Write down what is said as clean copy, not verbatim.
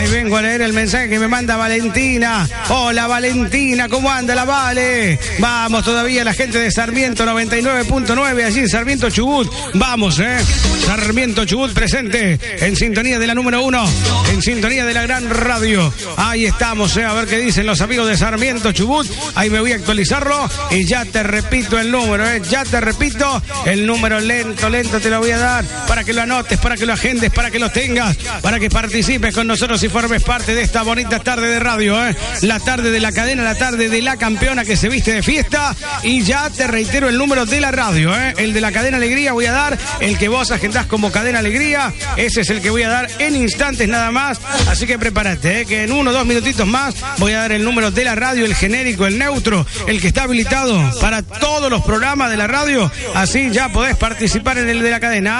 Ahí vengo a leer el mensaje que me manda Valentina. Hola Valentina, ¿cómo anda la Vale? Vamos todavía la gente de Sarmiento 99.9, allí en Sarmiento Chubut. Vamos, Sarmiento Chubut presente en sintonía de la número 1, en sintonía de la gran radio. Ahí estamos, a ver qué dicen los amigos de Sarmiento Chubut. Ahí me voy a actualizarlo y ya te repito el número, ya te repito el número, lento te lo voy a dar para que lo anotes, para que lo agendes, para que lo tengas, para que participes con nosotros y formes parte de esta bonita tarde de radio, la tarde de la cadena, la tarde de la campeona que se viste de fiesta. Y ya te reitero el número de la radio, el de la cadena Alegría voy a dar, el que vos agendás como cadena Alegría, ese es el que voy a dar en instantes nada más, así que prepárate, que en 1 o 2 minutitos más voy a dar el número de la radio, el genérico, el neutro, el que está habilitado para todos los programas de la radio, así ya podés participar en el de la cadena.